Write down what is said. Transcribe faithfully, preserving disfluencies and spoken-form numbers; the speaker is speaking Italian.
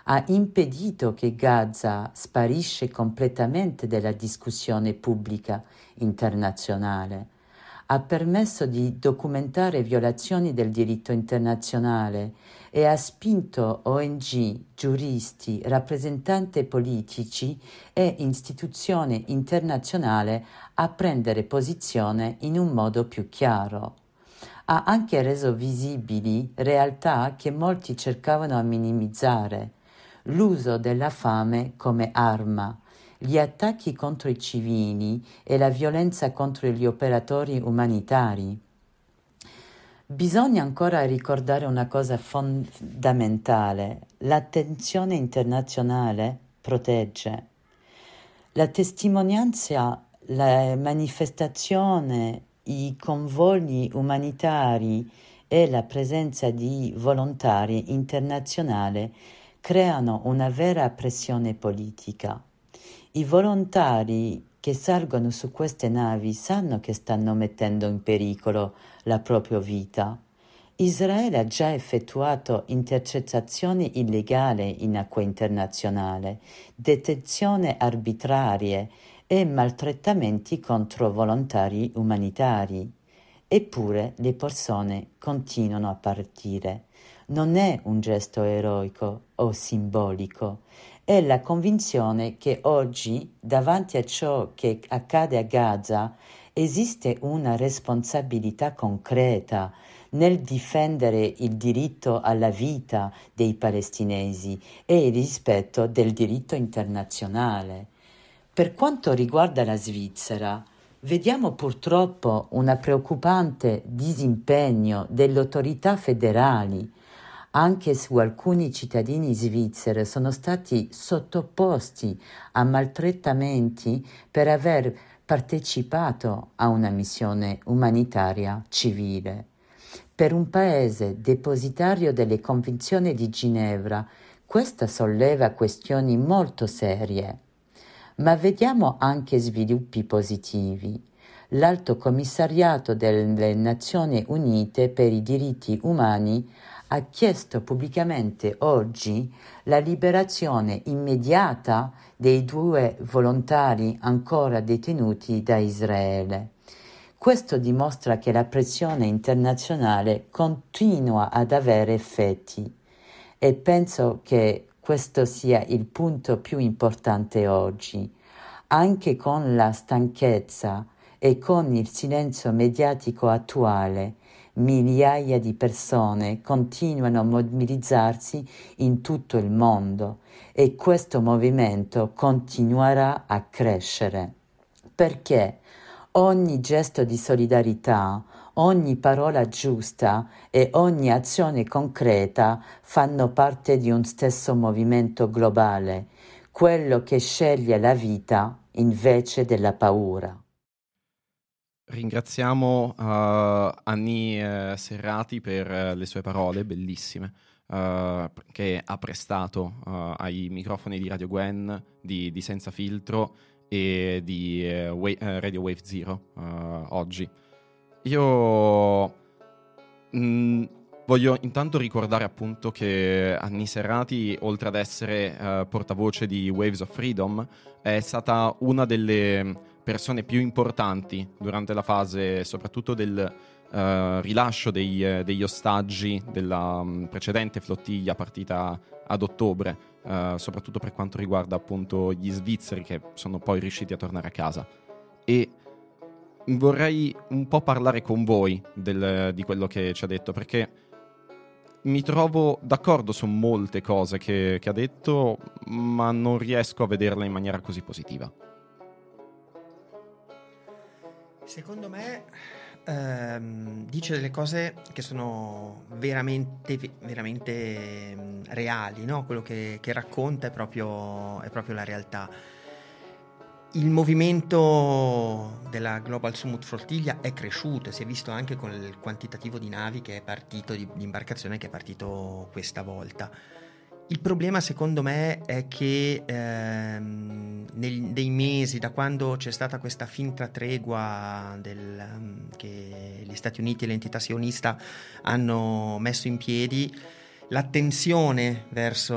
ha impedito che Gaza sparisce completamente dalla discussione pubblica internazionale, ha permesso di documentare violazioni del diritto internazionale e ha spinto O N G, giuristi, rappresentanti politici e istituzioni internazionali a prendere posizione in un modo più chiaro. Ha anche reso visibili realtà che molti cercavano di minimizzare: l'uso della fame come arma, gli attacchi contro i civili e la violenza contro gli operatori umanitari. Bisogna ancora ricordare una cosa fondamentale: l'attenzione internazionale protegge. La testimonianza, la manifestazione, i convogli umanitari e la presenza di volontari internazionali creano una vera pressione politica. I volontari che salgono su queste navi sanno che stanno mettendo in pericolo la propria vita. Israele ha già effettuato intercettazioni illegali in acqua internazionale, detenzioni arbitrarie e maltrattamenti contro volontari umanitari. Eppure le persone continuano a partire. Non è un gesto eroico o simbolico, è la convinzione che oggi, davanti a ciò che accade a Gaza, esiste una responsabilità concreta nel difendere il diritto alla vita dei palestinesi e il rispetto del diritto internazionale. Per quanto riguarda la Svizzera, vediamo purtroppo un preoccupante disimpegno delle autorità federali. Anche su alcuni cittadini svizzeri sono stati sottoposti a maltrattamenti per aver partecipato a una missione umanitaria civile. Per un paese depositario delle Convenzioni di Ginevra, questa solleva questioni molto serie. Ma vediamo anche sviluppi positivi. L'Alto Commissariato delle Nazioni Unite per i diritti umani ha chiesto pubblicamente oggi la liberazione immediata dei due volontari ancora detenuti da Israele. Questo dimostra che la pressione internazionale continua ad avere effetti e penso che questo sia il punto più importante oggi. Anche con la stanchezza e con il silenzio mediatico attuale, migliaia di persone continuano a mobilizzarsi in tutto il mondo e questo movimento continuerà a crescere, perché ogni gesto di solidarietà, ogni parola giusta e ogni azione concreta fanno parte di un stesso movimento globale, quello che sceglie la vita invece della paura. Ringraziamo uh, Annie uh, Serrati per uh, le sue parole bellissime uh, che ha prestato uh, ai microfoni di Radio Gwen, di, di Senza Filtro e di uh, Wa- uh, Radio Wave Zero uh, oggi. Io mh, voglio intanto ricordare appunto che Annie Serrati, oltre ad essere uh, portavoce di Waves of Freedom, è stata una delle persone più importanti durante la fase soprattutto del uh, rilascio dei, uh, degli ostaggi della um, precedente flottiglia partita ad ottobre, uh, soprattutto per quanto riguarda appunto gli svizzeri che sono poi riusciti a tornare a casa. E vorrei un po' parlare con voi del, di quello che ci ha detto, perché mi trovo d'accordo su molte cose che, che ha detto, ma non riesco a vederla in maniera così positiva. Secondo me ehm, dice delle cose che sono veramente, veramente mh, reali, no? Quello che, che racconta è proprio, è proprio la realtà. Il movimento della Global Summit Flottiglia è cresciuto, si è visto anche con il quantitativo di navi che è partito, di, di imbarcazione che è partito questa volta. Il problema secondo me è che ehm, nel, nei mesi, da quando c'è stata questa finta tregua del, um, che gli Stati Uniti e l'entità sionista hanno messo in piedi, l'attenzione verso